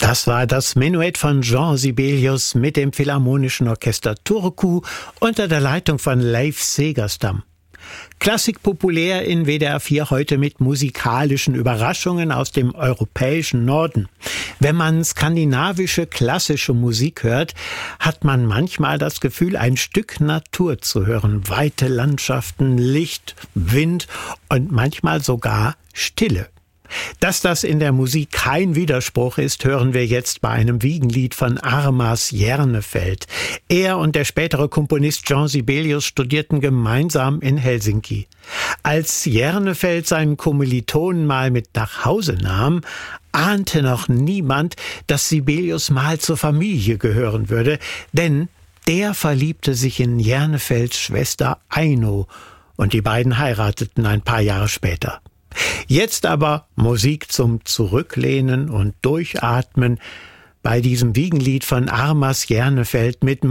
Das war das Menuett von Jean Sibelius mit dem Philharmonischen Orchester Turku unter der Leitung von Leif Segerstam. Klassik populär in WDR 4 heute mit musikalischen Überraschungen aus dem europäischen Norden. Wenn man skandinavische klassische Musik hört, hat man manchmal das Gefühl, ein Stück Natur zu hören. Weite Landschaften, Licht, Wind und manchmal sogar Stille. Dass das in der Musik kein Widerspruch ist, hören wir jetzt bei einem Wiegenlied von Armas Järnefeld. Er und der spätere Komponist Jean Sibelius studierten gemeinsam in Helsinki. Als Järnefeld seinen Kommilitonen mal mit nach Hause nahm, ahnte noch niemand, dass Sibelius mal zur Familie gehören würde, denn der verliebte sich in Järnefelds Schwester Aino und die beiden heirateten ein paar Jahre später. Jetzt aber Musik zum Zurücklehnen und Durchatmen bei diesem Wiegenlied von Armas Järnefeld mit